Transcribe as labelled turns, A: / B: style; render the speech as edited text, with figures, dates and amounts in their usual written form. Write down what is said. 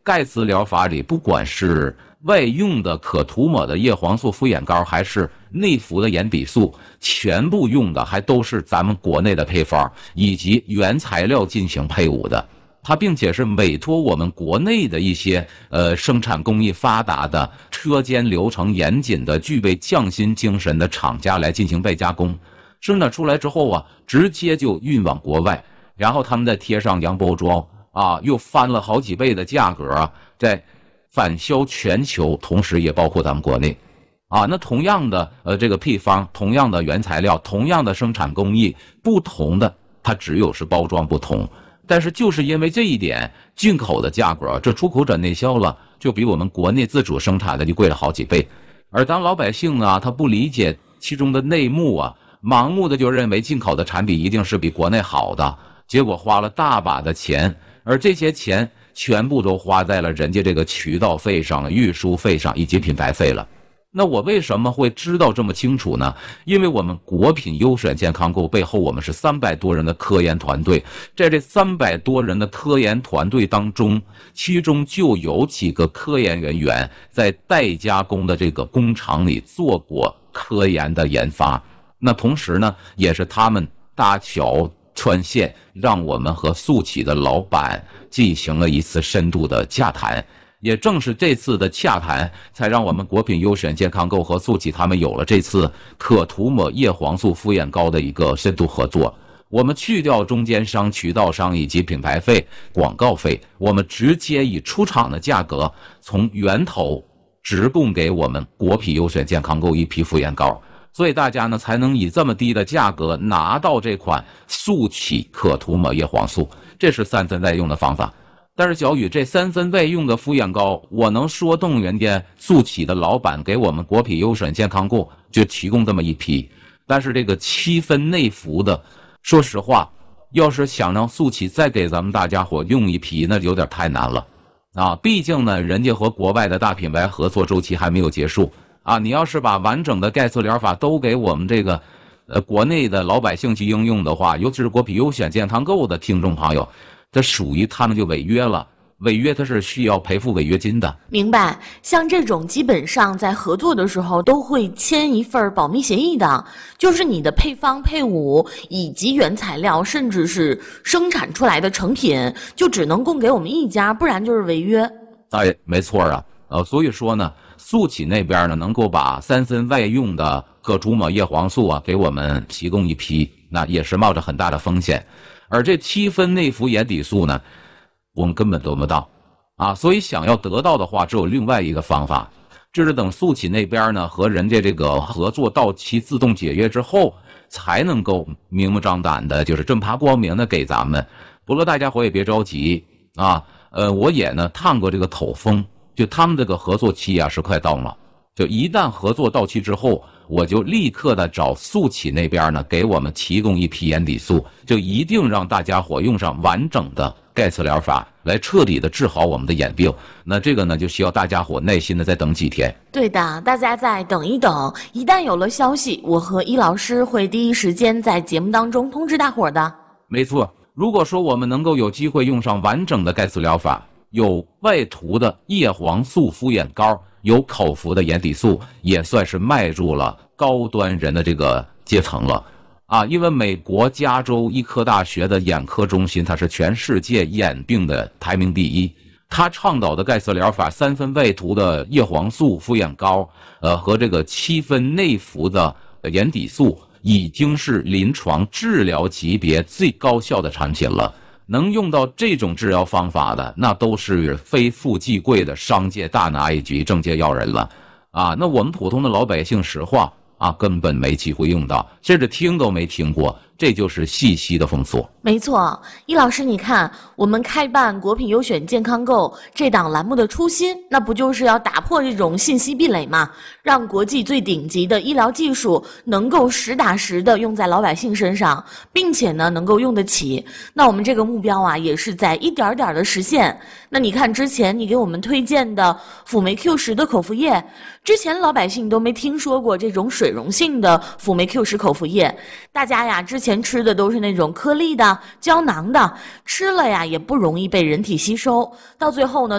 A: 钙质疗法里，不管是外用的可涂抹的叶黄素敷眼膏，还是内服的眼底素，全部用的还都是咱们国内的配方以及原材料进行配伍的。它并且是委托我们国内的一些生产工艺发达的、车间流程严谨的、具备匠心精神的厂家来进行再加工。生产出来之后啊，直接就运往国外，然后他们再贴上洋包装啊，又翻了好几倍的价格啊，再返销全球，同时也包括咱们国内。啊，那同样的这个配方，同样的原材料，同样的生产工艺，不同的它只有是包装不同。但是就是因为这一点，进口的价格，这出口转内销了，就比我们国内自主生产的就贵了好几倍。而当老百姓呢，他不理解其中的内幕啊，盲目的就认为进口的产品一定是比国内好的，结果花了大把的钱，而这些钱全部都花在了人家这个渠道费上、运输费上以及品牌费了。那我为什么会知道这么清楚呢？因为我们国品优选健康购背后，我们是300多人的科研团队，在这300多人的科研团队当中，其中就有几个科研人员在代加工的这个工厂里做过科研的研发。那同时呢，也是他们搭桥穿线，让我们和速启的老板进行了一次深度的洽谈。也正是这次的洽谈，才让我们国品优选健康购和速启他们有了这次可涂抹叶黄素敷眼膏的一个深度合作。我们去掉中间商、渠道商以及品牌费、广告费，我们直接以出厂的价格从源头直供给我们国品优选健康购一批敷眼膏，所以大家呢才能以这么低的价格拿到这款速启可涂抹叶黄素，这是3分外用的方法。但是小雨，这3分外用的敷眼膏，我能说动人家速启的老板给我们国品优选健康购就提供这么一批，但是这个7分内服的，说实话，要是想让速启再给咱们大家伙用一批，那有点太难了啊！毕竟呢，人家和国外的大品牌合作周期还没有结束啊！你要是把完整的钙质疗法都给我们这个国内的老百姓去应用的话，尤其是国品优选健康购的听众朋友，这属于他们就违约了，违约它是需要赔付违约金的。
B: 明白，像这种基本上在合作的时候都会签一份保密协议的，就是你的配方、配伍以及原材料，甚至是生产出来的成品，就只能供给我们一家，不然就是违约。
A: 哎，没错啊，所以说呢，速启那边呢能够把3分外用的可涂抹叶黄素啊给我们提供一批，那也是冒着很大的风险。而这7分内服眼底素呢，我们根本得不到啊，所以想要得到的话，只有另外一个方法，就是等速启那边呢和人家这个合作到期自动解约之后，才能够明目张胆的，就是正大光明的给咱们。不过大家伙也别着急啊，我也呢探过这个口风，就他们这个合作期啊是快到了，就一旦合作到期之后，我就立刻的找速启那边呢给我们提供一批眼底素，就一定让大家伙用上完整的钙质疗法来彻底的治好我们的眼病。那这个呢就需要大家伙耐心的再等几天。
B: 对的，大家再等一等，一旦有了消息，我和伊老师会第一时间在节目当中通知大伙的。
A: 没错，如果说我们能够有机会用上完整的钙质疗法，有外涂的叶黄素敷眼膏，有口服的眼底素，也算是迈入了高端人的这个阶层了啊！因为美国加州医科大学的眼科中心，它是全世界眼病的排名第一。他倡导的钙质疗法3分外涂的叶黄素敷眼膏，和这个7分内服的眼底素，已经是临床治疗级别最高效的产品了。能用到这种治疗方法的，那都是非富即贵的商界大拿一级政界要人了啊！那我们普通的老百姓，实话啊，根本没机会用到，甚至听都没听过，这就是信息的封锁。
B: 没错，易老师，你看，我们开办国品优选健康购这档栏目的初心，那不就是要打破这种信息壁垒吗？让国际最顶级的医疗技术能够实打实的用在老百姓身上，并且呢能够用得起。那我们这个目标啊，也是在一点点的实现。那你看之前你给我们推荐的辅酶 Q10的口服液，之前老百姓都没听说过这种水溶性的辅酶 Q10口服液，大家呀之前吃的都是那种颗粒的、胶囊的，吃了呀也不容易被人体吸收，到最后呢